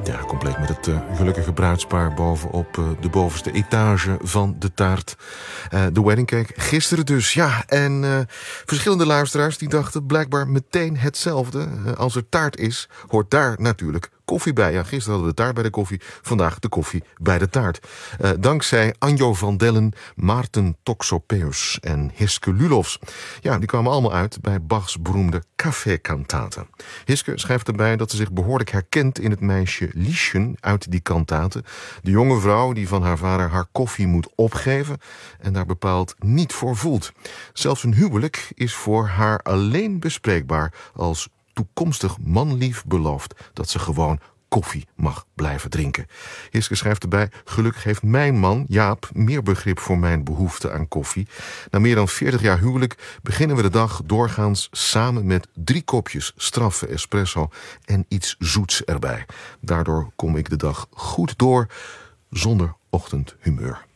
Ja, compleet met het gelukkige bruidspaar bovenop de bovenste etage van de taart. De wedding cake. Gisteren dus, ja. En verschillende luisteraars die dachten blijkbaar meteen hetzelfde. Als er taart is, hoort daar natuurlijk koffie bij. Ja, gisteren hadden we de taart bij de koffie. Vandaag de koffie bij de taart. Dankzij Anjo van Dellen, Maarten Toxopeus en Hiske Lulofs. Ja, die kwamen allemaal uit bij Bachs beroemde café-kantate. Hiske schrijft erbij dat ze zich behoorlijk herkent in het meisje Lieschen uit die kantate. De jonge vrouw die van haar vader haar koffie moet opgeven en daar bepaald niet voor voelt. Zelfs een huwelijk is voor haar alleen bespreekbaar als toekomstig manlief belooft dat ze gewoon koffie mag blijven drinken. Hiske schrijft erbij: gelukkig heeft mijn man, Jaap, meer begrip voor mijn behoefte aan koffie. Na meer dan 40 jaar huwelijk beginnen we de dag doorgaans samen met 3 kopjes straffe espresso en iets zoets erbij. Daardoor kom ik de dag goed door zonder ochtendhumeur.